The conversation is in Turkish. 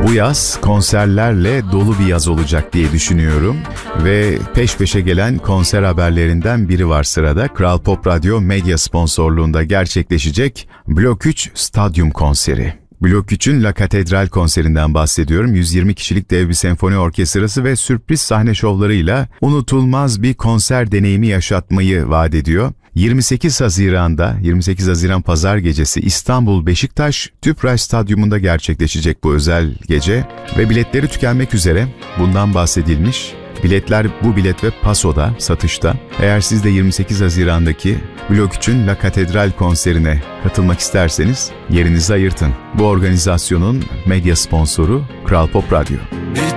Bu yaz konserlerle dolu bir yaz olacak diye düşünüyorum ve peş peşe gelen konser haberlerinden biri var sırada. Kral Pop Radyo medya sponsorluğunda gerçekleşecek Blok 3 Stadyum konseri. Blok 3'ün La Catedral konserinden bahsediyorum. 120 kişilik dev bir senfoni orkestrası ve sürpriz sahne şovlarıyla unutulmaz bir konser deneyimi yaşatmayı vaat ediyor. 28 Haziran Pazar gecesi İstanbul Beşiktaş Tüpraş Stadyumunda gerçekleşecek bu özel gece ve biletleri tükenmek üzere, bundan bahsedilmiş. Biletler Bu Bilet ve Paso'da satışta. Eğer siz de 28 Haziran'daki Blok 3'ün La Catedral konserine katılmak isterseniz yerinizi ayırtın. Bu organizasyonun medya sponsoru Kral Pop Radyo.